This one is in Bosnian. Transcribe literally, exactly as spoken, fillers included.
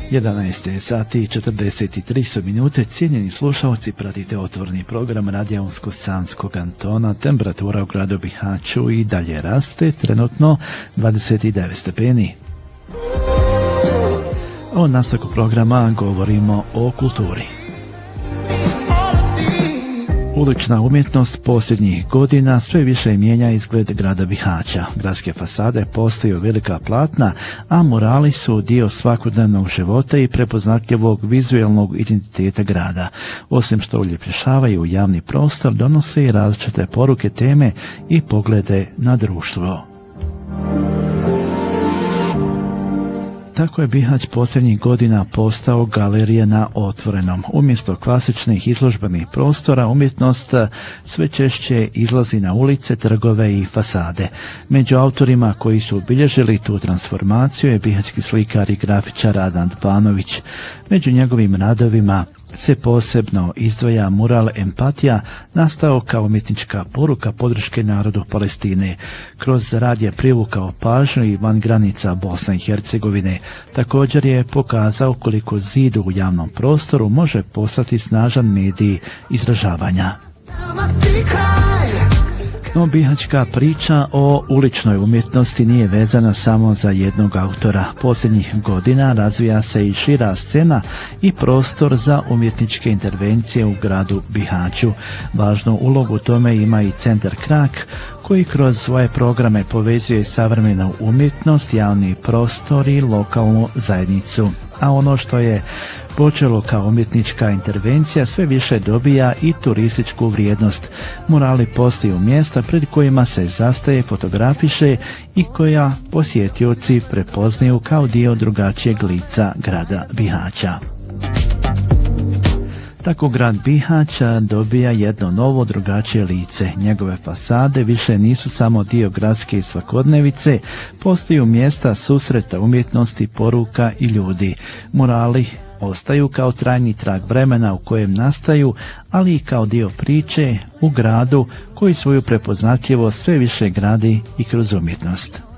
jedanaest sati i četrdeset tri minute. Cijenjeni slušalci, pratite otvorni program Radija Unsko-Sanskog Antona. Temperatura u gradu Bihaću i dalje raste, trenutno dvadeset devet stepeni. O nastavku programa govorimo o kulturi. Ulična umjetnost posljednjih godina sve više mijenja izgled grada Bihaća. Gradske fasade postaju velika platna, a murali su dio svakodnevnog života i prepoznatljivog vizualnog identiteta grada. Osim što uljepšavaju javni prostor, donose i različite poruke, teme i poglede na društvo. Tako je Bihać posljednjih godina postao galerija na otvorenom. Umjesto klasičnih izložbenih prostora, umjetnost sve češće izlazi na ulice, trgove i fasade. Među autorima koji su obilježili tu transformaciju je bihaćki slikar i grafičar Adnan Panović. Među njegovim radovima se posebno izdvaja mural Empatija, nastao kao umjetnička poruka podrške narodu Palestine. Kroz rad je privukao pažnju i van granica Bosne i Hercegovine. Također je pokazao koliko zid u javnom prostoru može postati snažan medij izražavanja. No, bihaćka priča o uličnoj umjetnosti nije vezana samo za jednog autora. Posljednjih godina razvija se i šira scena i prostor za umjetničke intervencije u gradu Bihaću. Važnu ulogu u tome ima i Centar Krak, koji kroz svoje programe povezuje savremenu umjetnost, javni prostor i lokalnu zajednicu. A ono što je počelo kao umjetnička intervencija sve više dobija i turističku vrijednost. Murali postaju mjesta pred kojima se zastaje, fotografiše i koja posjetioci prepoznaju kao dio drugačijeg lica grada Bihaća. Tako grad Bihać dobija jedno novo, drugačije lice. Njegove fasade više nisu samo dio gradske svakodnevice, postaju mjesta susreta umjetnosti, poruka i ljudi. Murali ostaju kao trajni trag vremena u kojem nastaju, ali i kao dio priče u gradu koji svoju prepoznatljivost sve više gradi i kroz umjetnost.